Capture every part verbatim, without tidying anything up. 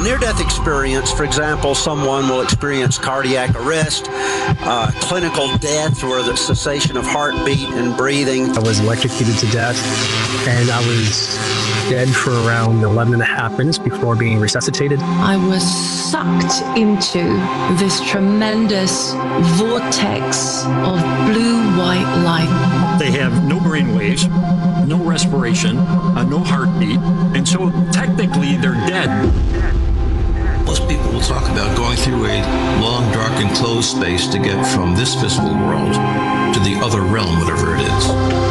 near-death experience, for example, someone will experience cardiac arrest, uh, clinical death, or the cessation of heartbeat and breathing. I was electrocuted to death, and I was dead for around eleven and a half minutes before being resuscitated. I was sucked into this tremendous vortex of blue-white light. They have no brain waves, no respiration, uh, no heartbeat, and so technically they're dead. Most people will talk about going through a long, dark, enclosed space to get from this physical world to the other realm, whatever it is.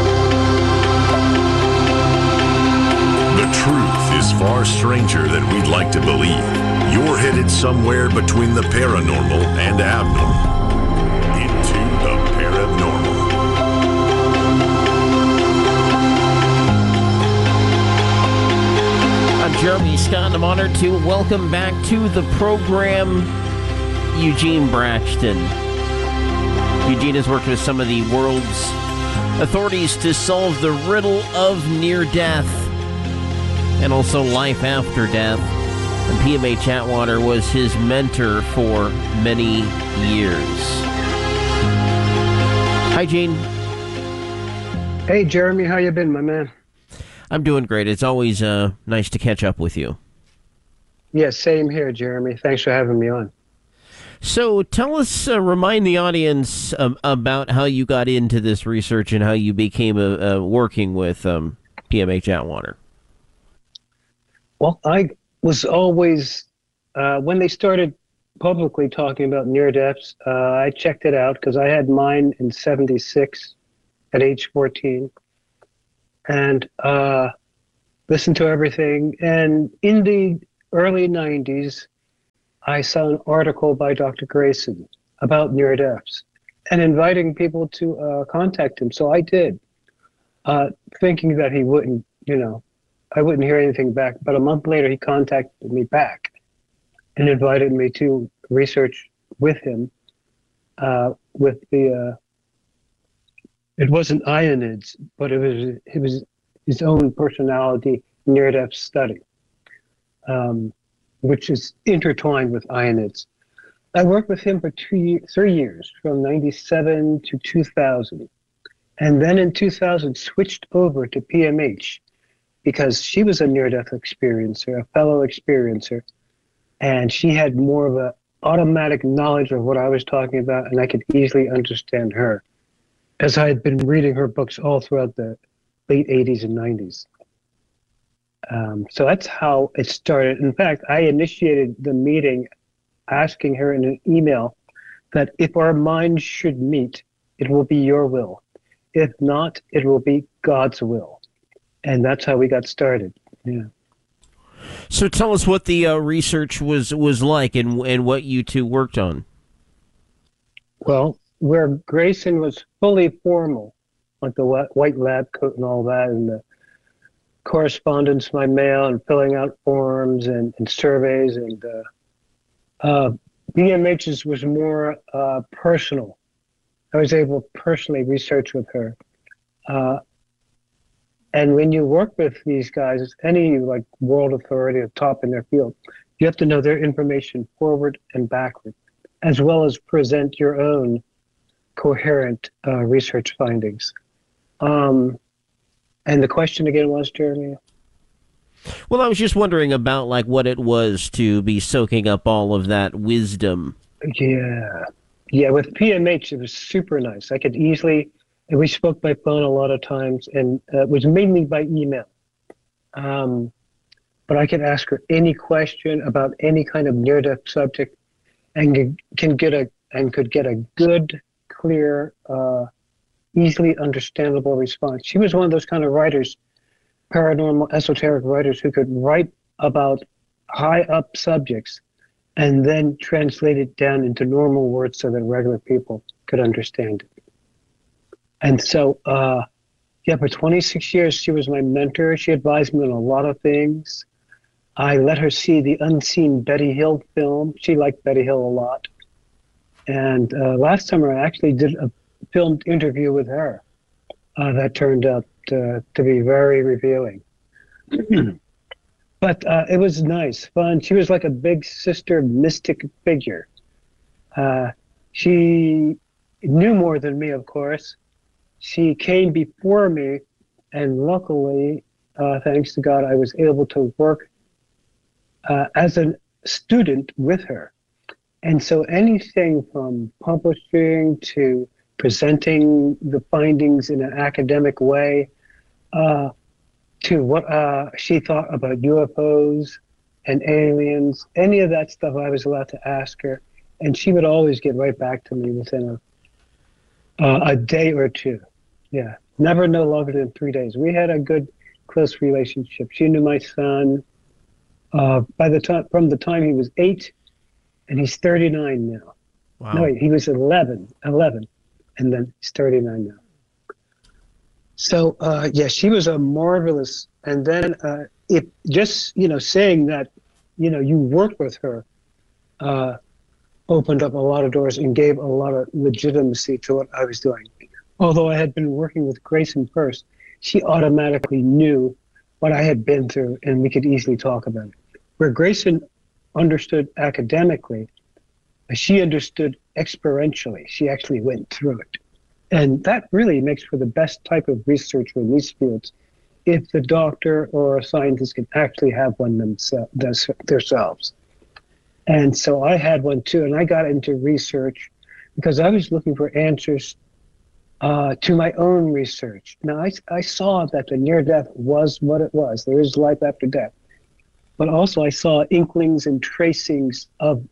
The truth is far stranger than we'd like to believe. You're headed somewhere between the paranormal and abnormal. Into the paranormal. I'm Jeremy Scott, and I'm honored to welcome back to the program Eugene Braxton. Eugene has worked with some of the world's authorities to solve the riddle of near death and also life after death. And P M H Atwater was his mentor for many years. Hi, Gene. Hey, Jeremy, how you been, my man? I'm doing great. It's always uh, nice to catch up with you. Yeah, same here, Jeremy. Thanks for having me on. So tell us, uh, remind the audience um, about how you got into this research and how you became uh, uh, working with um, P M H Atwater. Well, I was always, uh, when they started publicly talking about near deaths, uh, I checked it out because I had mine in seventy-six at age fourteen. And uh, listened to everything. And in the early nineties, I saw an article by Doctor Grayson about near deaths and inviting people to uh, contact him. So I did, uh, thinking that he wouldn't, you know, I wouldn't hear anything back. But a month later, he contacted me back and invited me to research with him uh, with the... Uh, It wasn't Ionids, but it was it was his own personality near-death study, um, which is intertwined with Ionids. I worked with him for two years, three years, from ninety-seven to two thousand, and then in two thousand switched over to P M H because she was a near-death experiencer, a fellow experiencer, and she had more of a automatic knowledge of what I was talking about, and I could easily understand her, as I had been reading her books all throughout the late eighties and nineties. Um, so that's how it started. In fact, I initiated the meeting asking her in an email that if our minds should meet, it will be your will. If not, it will be God's will. And that's how we got started. Yeah. So tell us what the uh, research was, was like and, and what you two worked on. Well, where Grayson was fully formal, like the white lab coat and all that, and the correspondence by mail and filling out forms and, and surveys, and uh, uh, B M H's was more uh, personal. I was able to personally research with her. Uh, and when you work with these guys, any like world authority or top in their field, you have to know their information forward and backward, as well as present your own coherent uh, research findings. Um, and the question again was, Jeremy? Well, I was just wondering about like what it was to be soaking up all of that wisdom. Yeah. Yeah, with P M H, it was super nice. I could easily, and we spoke by phone a lot of times, and uh, it was mainly by email. Um, but I could ask her any question about any kind of near-death subject and can get a and could get a good, clear, uh, easily understandable response. She was one of those kind of writers, paranormal, esoteric writers, who could write about high up subjects and then translate it down into normal words so that regular people could understand it. And so, uh, yeah, for twenty-six years, she was my mentor. She advised me on a lot of things. I let her see the unseen Betty Hill film. She liked Betty Hill a lot. And uh, last summer, I actually did a filmed interview with her uh, that turned out uh, to be very revealing. but uh, it was nice, fun. She was like a big sister, mystic figure. Uh, she knew more than me, of course. She came before me, and luckily, uh, thanks to God, I was able to work uh, as a student with her. And so anything from publishing to presenting the findings in an academic way, uh, to what uh, she thought about U F Os and aliens, any of that stuff I was allowed to ask her. And she would always get right back to me within a, uh, a day or two. Yeah, never no longer than three days. We had a good, close relationship. She knew my son uh, by the time from the time he was eight, and he's thirty-nine now. Wow. No, wait, he was eleven, eleven, and then he's thirty-nine now. So, uh, yeah, she was a marvelous, and then uh, if just, you know, saying that, you know, you worked with her uh, opened up a lot of doors and gave a lot of legitimacy to what I was doing. Although I had been working with Grayson first, she automatically knew what I had been through, and we could easily talk about it. Where Grayson understood academically, she understood experientially. She actually went through it. And that really makes for the best type of researcher in these fields, if the doctor or a scientist can actually have one themselves, themselves. And so I had one too, and I got into research because I was looking for answers uh, to my own research. Now, I, I saw that the near-death was what it was. There is life after death. But also I saw inklings and tracings of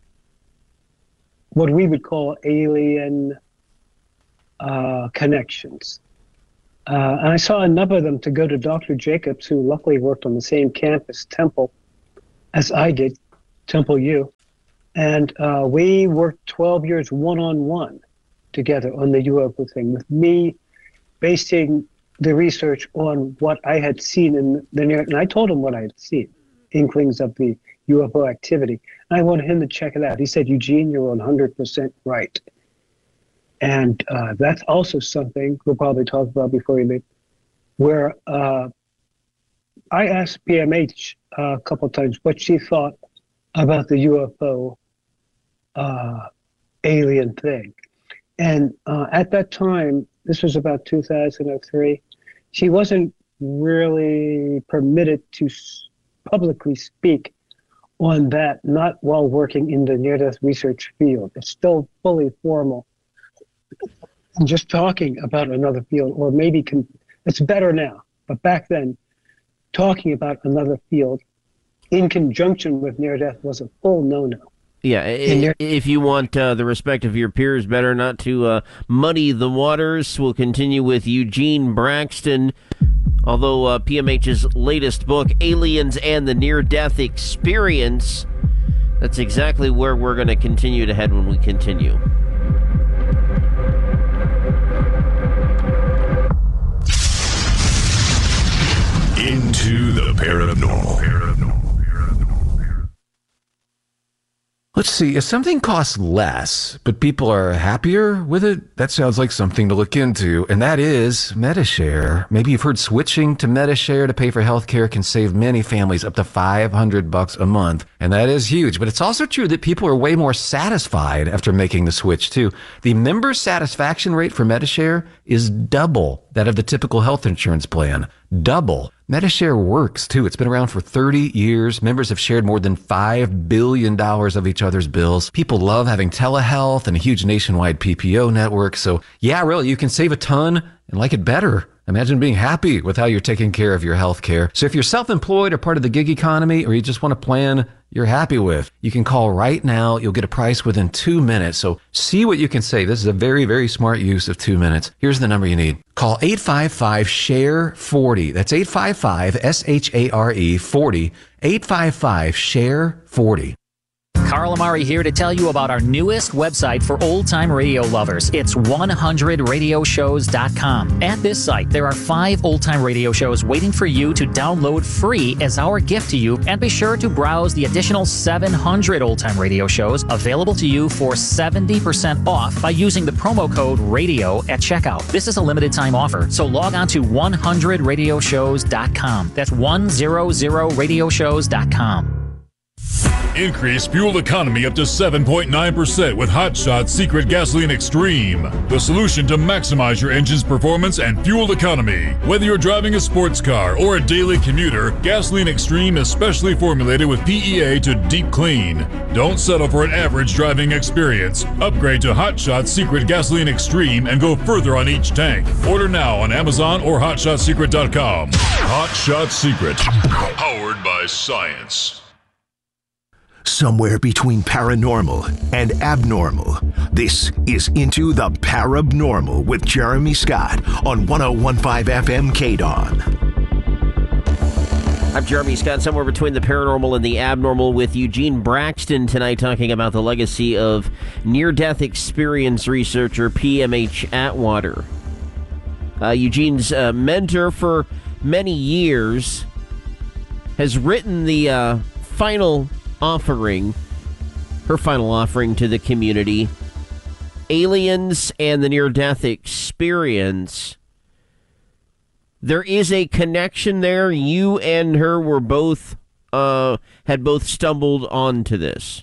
what we would call alien uh, connections. Uh, and I saw enough of them to go to Doctor Jacobs, who luckily worked on the same campus, Temple, as I did, Temple U. And uh, we worked twelve years one-on-one together on the U F O thing, with me basing the research on what I had seen in the near, and I told him what I had seen, inklings of the U F O activity. And I wanted him to check it out. He said, Eugene, you're one hundred percent right. And uh, that's also something we'll probably talk about before you leave, where uh, I asked P M H uh, a couple of times what she thought about the U F O uh, alien thing. And uh, at that time, this was about two thousand three, she wasn't really permitted to publicly speak on that, not while working in the near-death research field. It's still fully formal. And just talking about another field, or maybe con- it's better now, but back then, talking about another field in conjunction with near-death was a full no-no. Yeah, if, if you want uh, the respect of your peers, better not to uh, muddy the waters. We'll continue with Eugene Braxton. Although uh, P M H's latest book, Aliens and the Near-Death Experience, that's exactly where we're going to continue to head when we continue. Into the paranormal. paranormal. Let's see, if something costs less, but people are happier with it, that sounds like something to look into, and that is Medi-Share. Maybe you've heard switching to Medi-Share to pay for healthcare can save many families up to five hundred bucks a month, and that is huge. But it's also true that people are way more satisfied after making the switch, too. The member satisfaction rate for Medi-Share is double that of the typical health insurance plan. Double. Medi-Share works, too. It's been around for thirty years. Members have shared more than five billion dollars of each other's bills. People love having telehealth and a huge nationwide P P O network. So, yeah, really, you can save a ton and like it better. Imagine being happy with how you're taking care of your health care. So if you're self-employed or part of the gig economy, or you just want a plan you're happy with, you can call right now. You'll get a price within two minutes. So see what you can save. This is a very, very smart use of two minutes. Here's the number you need. Call eight five five, S H A R E, forty. That's eight five five, S H A R E, forty. eight five five, S H A R E, forty. Carl Amari here to tell you about our newest website for old-time radio lovers. It's one hundred radio shows dot com. At this site, there are five old-time radio shows waiting for you to download free as our gift to you, and be sure to browse the additional seven hundred old-time radio shows available to you for seventy percent off by using the promo code RADIO at checkout. This is a limited time offer, so log on to one hundred radio shows dot com. That's one hundred radio shows dot com. Increase fuel economy up to seven point nine percent with Hot Shot Secret Gasoline Extreme, the solution to maximize your engine's performance and fuel economy. Whether you're driving a sports car or a daily commuter, Gasoline Extreme is specially formulated with P E A to deep clean. Don't settle for an average driving experience. Upgrade to Hot Shot Secret Gasoline Extreme and go further on each tank. Order now on Amazon or hot shot secret dot com. Hot Shot Secret, powered by science. Somewhere between paranormal and abnormal, this is Into the Parabnormal with Jeremy Scott on one oh one point five F M K D O N. I'm Jeremy Scott, somewhere between the paranormal and the abnormal, with Eugene Braxton tonight, talking about the legacy of near-death experience researcher P M H Atwater. Uh, Eugene's uh, mentor for many years has written the uh, final offering, her final offering to the community, Aliens and the Near-Death Experience. There is a connection there. You and her were both, uh, had both stumbled onto this.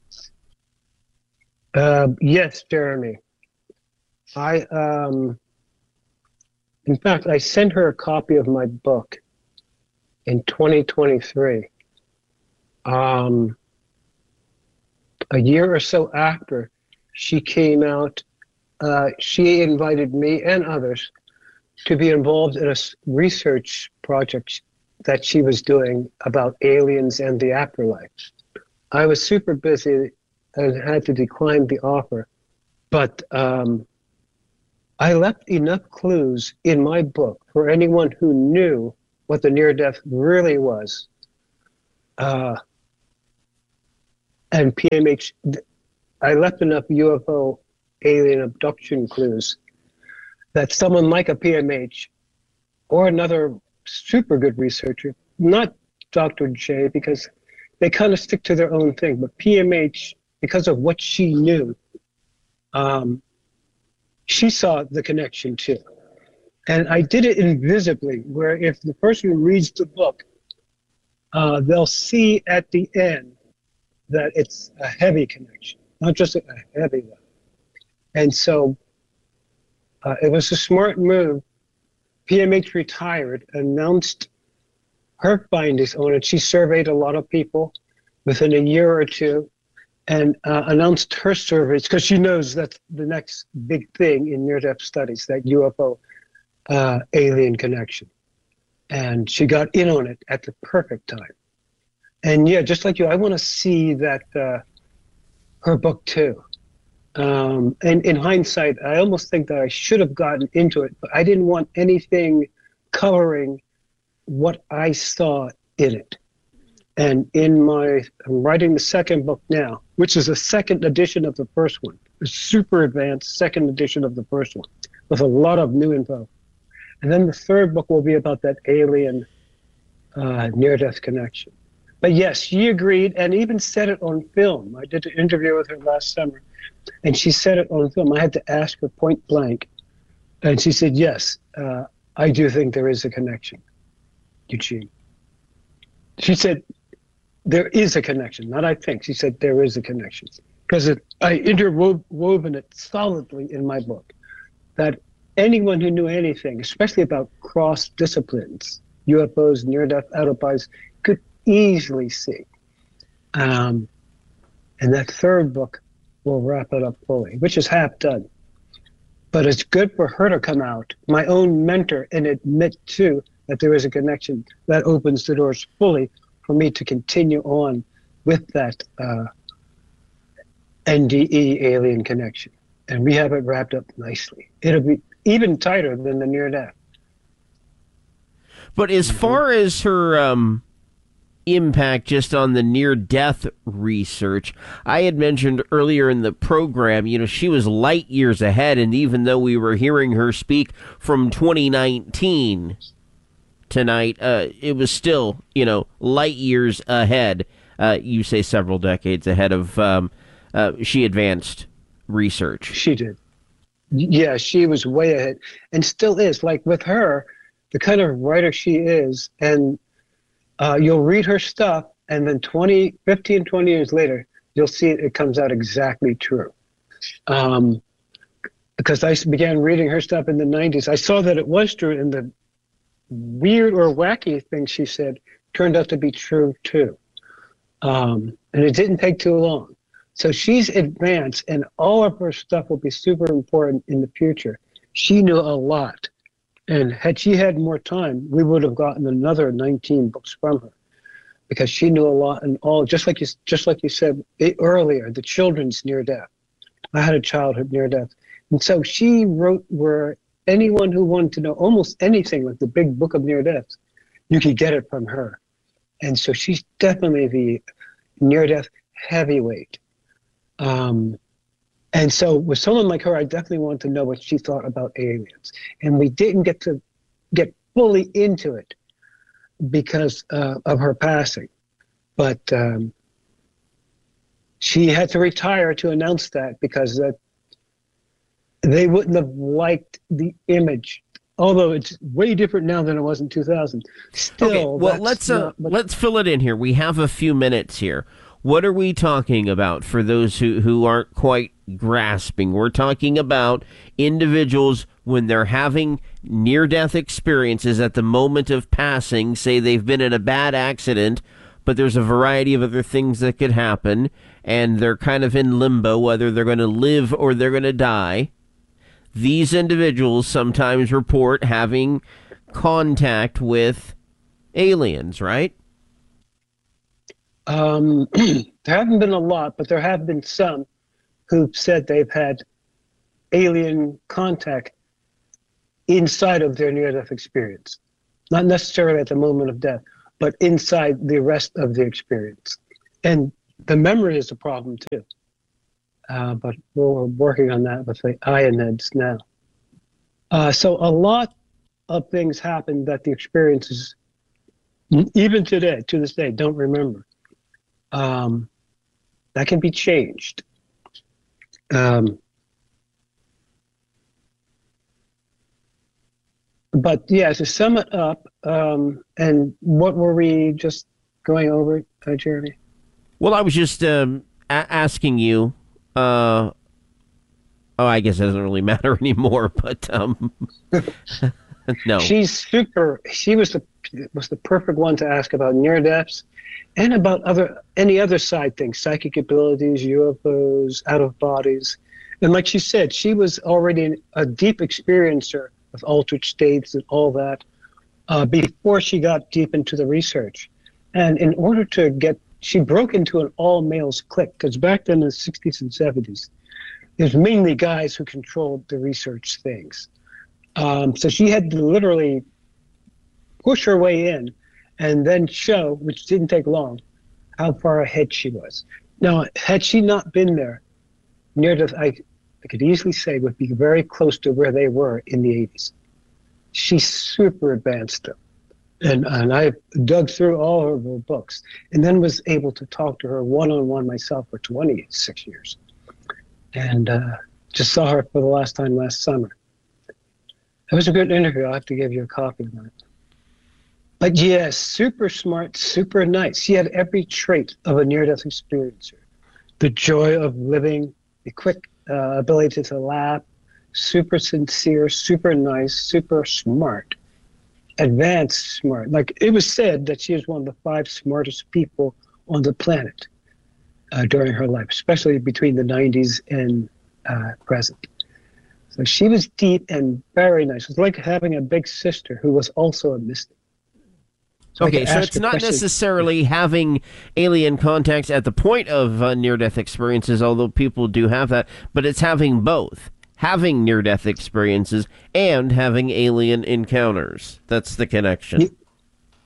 Uh, yes, Jeremy. I, um, in fact, I sent her a copy of my book in twenty twenty-three. Um, a year or so after she came out, uh, she invited me and others to be involved in a research project that she was doing about aliens and the afterlife. I was super busy and had to decline the offer, but um, I left enough clues in my book for anyone who knew what the near-death really was. Uh, and P M H, I left enough U F O alien abduction clues that someone like a P M H or another super good researcher, not Doctor J, because they kind of stick to their own thing, but P M H, because of what she knew, um, she saw the connection too. And I did it invisibly, where if the person reads the book, uh, they'll see at the end that it's a heavy connection, not just a heavy one. And so uh, it was a smart move. P M H retired, announced her findings on it. She surveyed a lot of people within a year or two and uh, announced her surveys, because she knows that's the next big thing in near-death studies, that U F O uh, alien connection. And she got in on it at the perfect time. And yeah, just like you, I want to see that uh, her book too. Um, and in hindsight, I almost think that I should have gotten into it, but I didn't want anything covering what I saw in it. And in my, I'm writing the second book now, which is a second edition of the first one, a super advanced second edition of the first one, with a lot of new info. And then the third book will be about that alien uh, near-death connection. But yes, she agreed and even said it on film. I did an interview with her last summer, and she said it on film. I had to ask her point blank, and she said, yes, uh, I do think there is a connection, Eugene. She said, there is a connection, not I think. She said, there is a connection. Because I interwoven it solidly in my book, that anyone who knew anything, especially about cross disciplines, U F Os, near-death out-of-bodies, could easily see. Um, and that third book will wrap it up fully, which is half done. But it's good for her to come out, my own mentor, and admit too that there is a connection. That opens the doors fully for me to continue on with that uh, N D E alien connection. And we have it wrapped up nicely. It'll be even tighter than the near death. But as far as her um, impact just on the near-death research. I had mentioned earlier in the program, you know, she was light years ahead, and even though we were hearing her speak from twenty nineteen tonight, uh, it was still, you know, light years ahead. Uh, you say several decades ahead of, um, uh, she advanced research. She did. Yeah, she was way ahead, and still is. Like with her, the kind of writer she is, and uh, you'll read her stuff, and then twenty, fifteen, twenty years later, you'll see it, it comes out exactly true. Um, because I began reading her stuff in the nineties, I saw that it was true, and the weird or wacky things she said turned out to be true too. Um, and it didn't take too long. So she's advanced, and all of her stuff will be super important in the future. She knew a lot. And had she had more time, we would have gotten another nineteen books from her, because she knew a lot, and all, just like you, just like you said earlier, the children's near death. I had a childhood near death. And so she wrote where anyone who wanted to know almost anything, like the big book of near death, you could get it from her. And so she's definitely the near death heavyweight. Um, and so with someone like her, I definitely wanted to know what she thought about aliens. And we didn't get to get fully into it because uh, of her passing. But um, she had to retire to announce that, because that they wouldn't have liked the image. Although it's way different now than it was in two thousand. Still, okay, well, let's uh, not, let's fill it in here. We have a few minutes here. What are we talking about for those who, who aren't quite grasping? We're talking about individuals when they're having near-death experiences at the moment of passing. Say they've been in a bad accident, but there's a variety of other things that could happen, and they're kind of in limbo, whether they're going to live or they're going to die. These individuals sometimes report having contact with aliens, right? Um, there haven't been a lot, but there have been some who've said they've had alien contact inside of their near-death experience. Not necessarily at the moment of death, but inside the rest of the experience. And the memory is a problem too. Uh, but we're working on that with the IONEDs now. Uh, so a lot of things happen that the experiences, even today, to this day, don't remember. Um, that can be changed. Um, but yeah, to sum it up, um, and what were we just going over, uh, Jeremy? Well, I was just um, a- asking you. Uh, oh, I guess it doesn't really matter anymore. But um, no, she's super. She was the was the perfect one to ask about near deaths. And about other any other side things, psychic abilities, U F Os, out of bodies. And like she said, she was already a deep experiencer of altered states and all that uh, before she got deep into the research. And in order to get, she broke into an all-males clique, because back then in the sixties and seventies, it was mainly guys who controlled the research things. Um, so she had to literally push her way in and then show, which didn't take long, how far ahead she was. Now, had she not been there, near death, I, I could easily say would be very close to where they were in the eighties. She's super advanced them. And, and I dug through all of her books and then was able to talk to her one-on-one myself for twenty-six years. And uh, just saw her for the last time last summer. It was a good interview. I'll have to give you a copy of that. But yes, super smart, super nice. She had every trait of a near-death experiencer. The joy of living, the quick uh, ability to laugh, super sincere, super nice, super smart, advanced smart. Like it was said that she is one of the five smartest people on the planet uh, during her life, especially between the nineties and uh, present. So she was deep and very nice. It was like having a big sister who was also a mystic. So okay, so it's not question. necessarily having alien contacts at the point of uh, near-death experiences, although people do have that, but it's having both. Having near-death experiences and having alien encounters. That's the connection.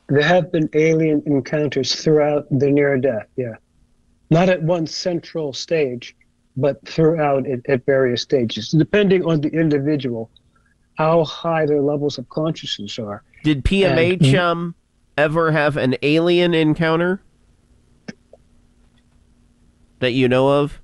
there have been alien encounters throughout the near-death, yeah. Not at one central stage, but throughout at, at various stages, depending on the individual, how high their levels of consciousness are. Did P M H and, um, ever have an alien encounter that you know of?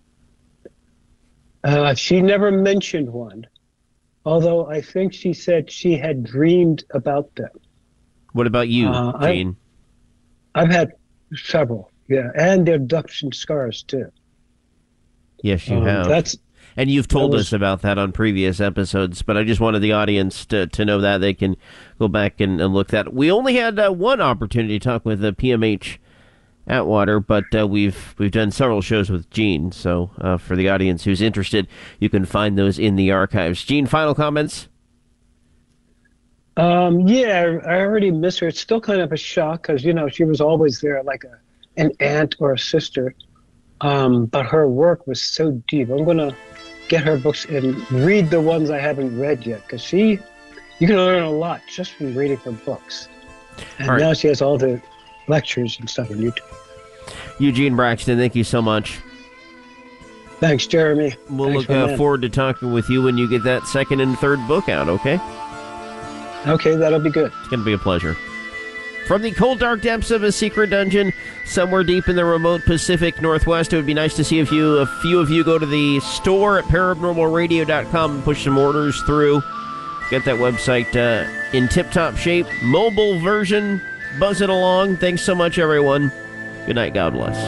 Uh, she never mentioned one, although I think she said she had dreamed about them. What about you, uh, Gene? I've, I've had several, yeah, and the abduction scars, too. Yes, you um, have. That's, and you've told was, us about that on previous episodes, but I just wanted the audience to, to know that. They can go back and, and look that. We only had uh, one opportunity to talk with the P M H Atwater, but uh, we've we've done several shows with Gene, so uh, for the audience who's interested, you can find those in the archives. Gene, final comments? Um, yeah, I already miss her. It's still kind of a shock because, you know, she was always there like a an aunt or a sister, um, but her work was so deep. I'm going to get her books and read the ones I haven't read yet, because she, you can learn a lot just from reading her books. And right. Now she has all the lectures and stuff on YouTube. Eugene Braxton, thank you so much. Thanks, Jeremy. We'll Thanks, look uh, forward to talking with you when you get that second and third book out, okay? Okay, that'll be good. It's going to be a pleasure. From the cold, dark depths of a secret dungeon somewhere deep in the remote Pacific Northwest, it would be nice to see if you, a few of you go to the store at paranormal radio dot com and push some orders through. Get that website uh, in tip-top shape. Mobile version, buzzing along. Thanks so much, everyone. Good night. God bless.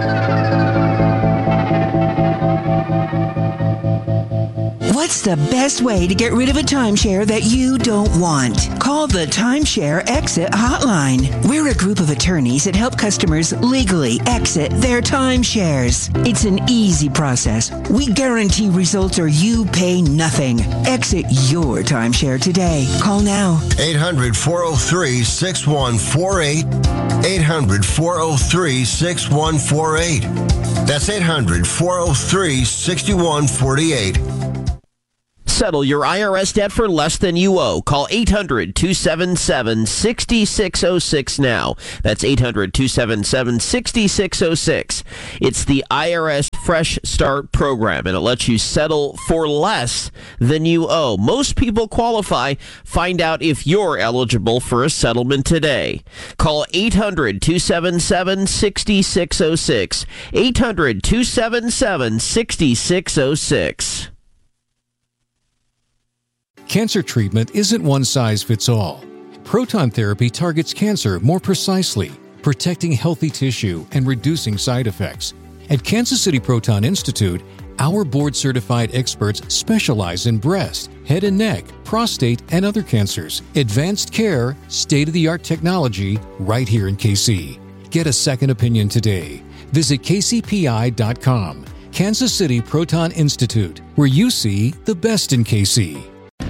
What's the best way to get rid of a timeshare that you don't want? Call the Timeshare Exit Hotline. We're a group of attorneys that help customers legally exit their timeshares. It's an easy process. We guarantee results or you pay nothing. Exit your timeshare today. Call now. eight hundred, four oh three, six one four eight. eight hundred, four oh three, six one four eight. That's eight hundred, four oh three, six one four eight. Settle your I R S debt for less than you owe. Call eight hundred, two seven seven, six six zero six now. That's eight hundred, two seven seven, six six zero six. It's the I R S Fresh Start program, and it lets you settle for less than you owe. Most people qualify. Find out if you're eligible for a settlement today. Call eight hundred, two seven seven, six six zero six. eight hundred, two seven seven, six six zero six. Cancer treatment isn't one size fits all. Proton therapy targets cancer more precisely, protecting healthy tissue and reducing side effects. At Kansas City Proton Institute, our board-certified experts specialize in breast, head and neck, prostate, and other cancers. Advanced care, state-of-the-art technology, right here in K C. Get a second opinion today. Visit K C P I dot com. Kansas City Proton Institute, where you see the best in K C.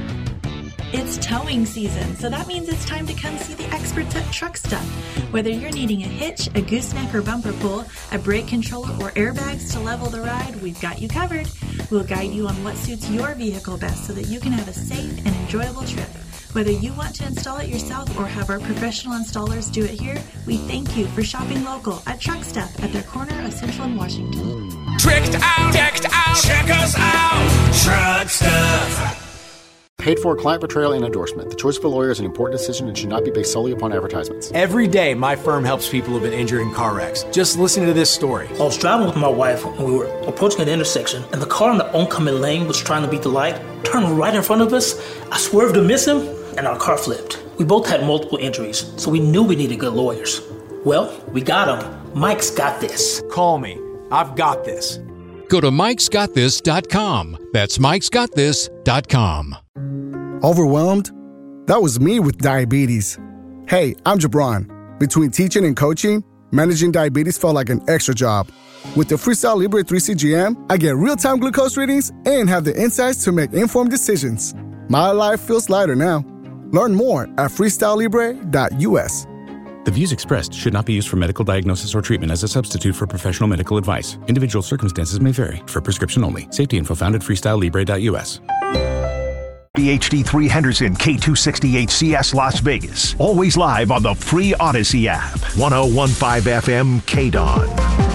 It's towing season, so that means it's time to come see the experts at Truck Stuff. Whether you're needing a hitch, a gooseneck or bumper pull, a brake controller, or airbags to level the ride, we've got you covered. We'll guide you on what suits your vehicle best so that you can have a safe and enjoyable trip. Whether you want to install it yourself or have our professional installers do it here, we thank you for shopping local at Truck Stuff at their corner of Central and Washington. Tricked out, decked out, check us out, Truck Stuff. Paid for client portrayal and endorsement. The choice of a lawyer is an important decision and should not be based solely upon advertisements. Every day, my firm helps people who've been injured in car wrecks. Just listen to this story. I was driving with my wife and we were approaching an intersection, and the car in the oncoming lane was trying to beat the light, turned right in front of us. I swerved to miss him, and our car flipped. We both had multiple injuries, so we knew we needed good lawyers. Well, we got him. Mike's got this. Call me. I've got this. Go to mikes got this dot com. That's mikes got this dot com. Overwhelmed? That was me with diabetes. Hey, I'm Jabron. Between teaching and coaching, managing diabetes felt like an extra job. With the Freestyle Libre three C G M, I get real-time glucose readings and have the insights to make informed decisions. My life feels lighter now. Learn more at freestyle libre dot U S. The views expressed should not be used for medical diagnosis or treatment as a substitute for professional medical advice. Individual circumstances may vary. For prescription only. Safety info found at freestyle libre dot U S. H D three Henderson, K two sixty-eight C S Las Vegas. Always live on the free Odyssey app. ten fifteen F M K D O N.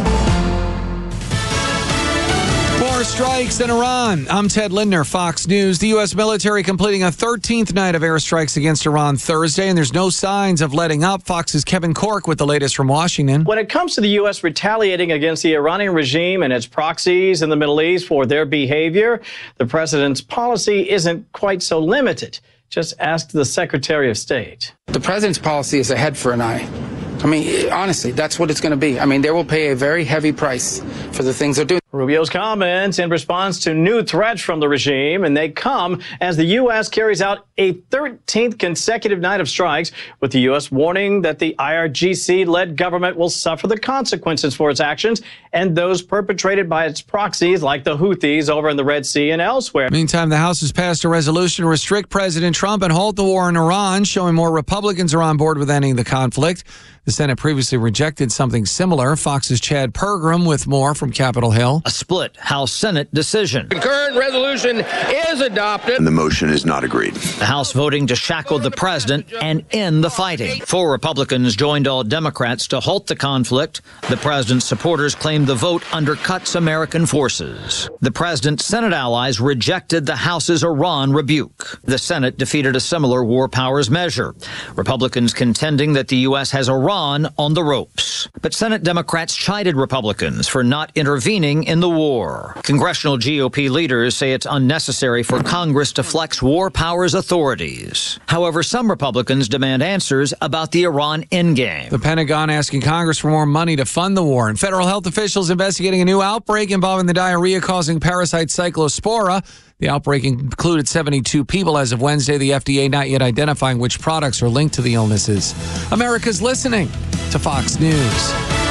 More strikes in Iran. I'm Ted Lindner, Fox News. The U S military completing a thirteenth night of airstrikes against Iran Thursday, and there's no signs of letting up. Fox's Kevin Cork with the latest from Washington. When it comes to the U S retaliating against the Iranian regime and its proxies in the Middle East for their behavior, the president's policy isn't quite so limited. Just ask the Secretary of State. The president's policy is a head for an eye. I mean, honestly, that's what it's going to be. I mean, they will pay a very heavy price for the things they're doing. Rubio's comments in response to new threats from the regime, and they come as the U S carries out a thirteenth consecutive night of strikes, with the U S warning that the I R G C-led government will suffer the consequences for its actions and those perpetrated by its proxies like the Houthis over in the Red Sea and elsewhere. Meantime, the House has passed a resolution to restrict President Trump and halt the war in Iran, showing more Republicans are on board with ending the conflict. The Senate previously rejected something similar. Fox's Chad Pergram with more from Capitol Hill. A split House-Senate decision. Concurrent resolution is adopted. And the motion is not agreed. The House voting to shackle the president and end the fighting. Four Republicans joined all Democrats to halt the conflict. The president's supporters claimed the vote undercuts American forces. The president's Senate allies rejected the House's Iran rebuke. The Senate defeated a similar war powers measure. Republicans contending that the U S has Iran on the ropes. But Senate Democrats chided Republicans for not intervening in the war. Congressional G O P leaders say it's unnecessary for Congress to flex war powers authorities. However, some Republicans demand answers about the Iran endgame. The Pentagon asking Congress for more money to fund the war, and federal health officials investigating a new outbreak involving the diarrhea-causing parasite Cyclospora. The outbreak included seventy-two people as of Wednesday. The F D A not yet identifying which products are linked to the illnesses. America's listening to Fox News.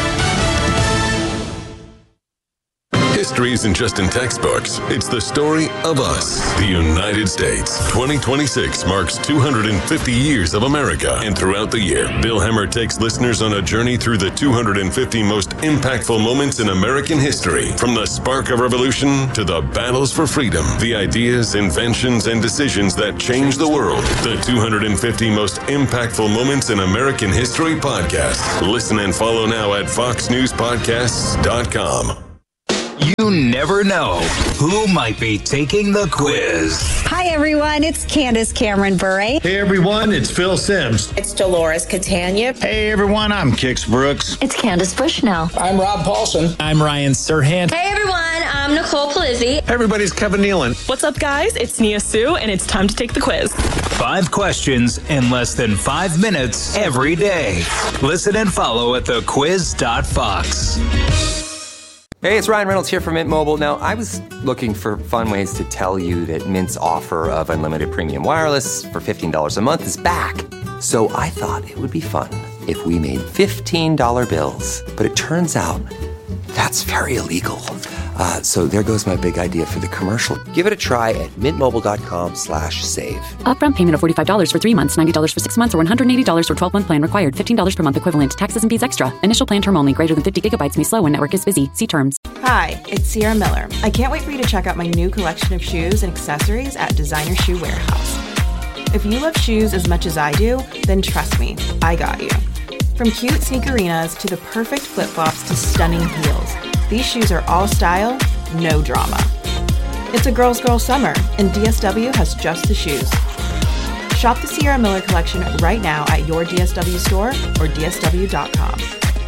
History isn't just in textbooks. It's the story of us, the United States. twenty twenty-six marks two hundred fifty years of America. And throughout the year, Bill Hemmer takes listeners on a journey through the two hundred fifty most impactful moments in American history. From the spark of revolution to the battles for freedom, the ideas, inventions, and decisions that changed the world. The two hundred fifty most impactful moments in American history podcast. Listen and follow now at fox news podcasts dot com. You never know who might be taking the quiz. Hi, everyone. It's Candace Cameron Bure. Hey, everyone. It's Phil Sims. It's Dolores Catania. Hey, everyone. I'm Kix Brooks. It's Candace Bushnell. I'm Rob Paulson. I'm Ryan Serhant. Hey, everyone. I'm Nicole Palizzi. Hey, everybody's Kevin Nealon. What's up, guys? It's Nia Sue, and it's time to take the quiz. Five questions in less than five minutes every day. Listen and follow at the quiz dot fox. Hey, it's Ryan Reynolds here from Mint Mobile. Now, I was looking for fun ways to tell you that Mint's offer of unlimited premium wireless for fifteen dollars a month is back. So I thought it would be fun if we made fifteen dollar bills. But it turns out that's very illegal. Uh, so there goes my big idea for the commercial. Give it a try at mintmobile.com slash save. Upfront payment of forty-five dollars for three months, ninety dollars for six months, or one hundred eighty dollars for twelve-month plan required. fifteen dollars per month equivalent. Taxes and fees extra. Initial plan term only. Greater than fifty gigabytes may slow when network is busy. See terms. Hi, it's Sierra Miller. I can't wait for you to check out my new collection of shoes and accessories at Designer Shoe Warehouse. If you love shoes as much as I do, then trust me, I got you. From cute sneakerinas to the perfect flip-flops to stunning heels, these shoes are all style, no drama. It's a girl's girl summer, and D S W has just the shoes. Shop the Sierra Miller collection right now at your D S W store or D S W dot com.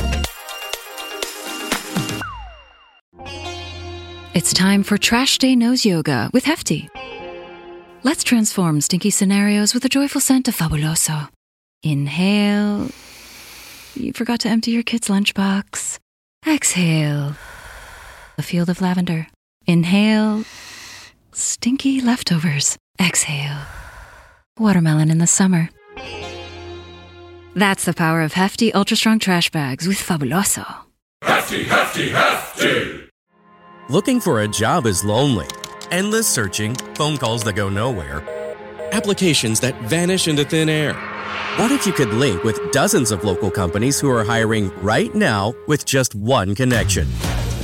It's time for Trash Day Nose Yoga with Hefty. Let's transform stinky scenarios with a joyful scent of Fabuloso. Inhale. You forgot to empty your kid's lunchbox. Exhale. A field of lavender. Inhale. Stinky leftovers. Exhale. Watermelon in the summer. That's the power of Hefty Ultra Strong Trash Bags with Fabuloso. Hefty, hefty, hefty! Looking for a job is lonely. Endless searching, phone calls that go nowhere, applications that vanish into thin air. What if you could link with dozens of local companies who are hiring right now with just one connection?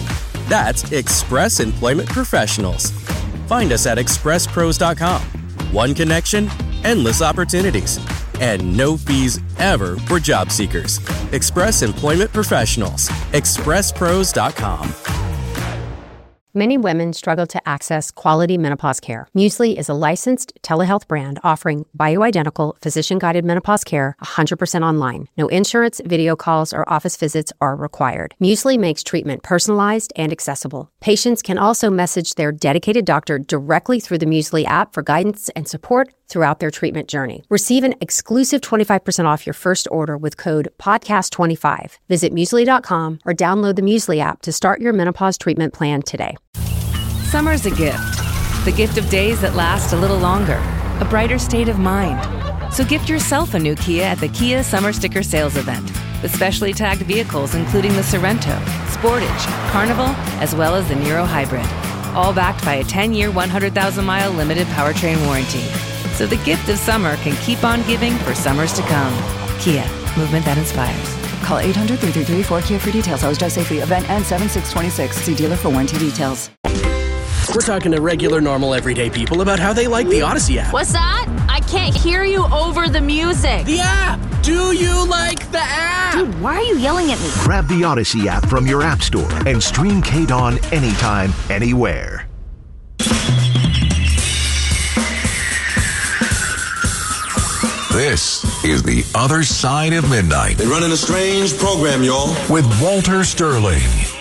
That's Express Employment Professionals. Find us at express pros dot com. One connection, endless opportunities, and no fees ever for job seekers. Express Employment Professionals. express pros dot com. Many women struggle to access quality menopause care. Muesli is a licensed telehealth brand offering bioidentical, physician-guided menopause care one hundred percent online. No insurance, video calls, or office visits are required. Muesli makes treatment personalized and accessible. Patients can also message their dedicated doctor directly through the Muesli app for guidance and support throughout their treatment journey. Receive an exclusive twenty-five percent off your first order with code podcast twenty-five. Visit muesli dot com or download the Muesli app to start your menopause treatment plan today. Summer's a gift. The gift of days that last a little longer. A brighter state of mind. So gift yourself a new Kia at the Kia Summer Sticker Sales Event. With specially tagged vehicles including the Sorrento, Sportage, Carnival, as well as the Niro Hybrid. All backed by a ten-year, one hundred thousand mile limited powertrain warranty. So the gift of summer can keep on giving for summers to come. Kia, movement that inspires. Call eight hundred, three three three, four K I A for details. Always drive safely. Event ends seven six twenty-six. See dealer for warranty details. We're talking to regular, normal, everyday people about how they like the Odyssey app. What's that? I can't hear you over the music. The app! Do you like the app? Dude, why are you yelling at me? Grab the Odyssey app from your app store and stream K-Dawn anytime, anywhere. This is The Other Side of Midnight. They're running a strange program, y'all. With Walter Sterling.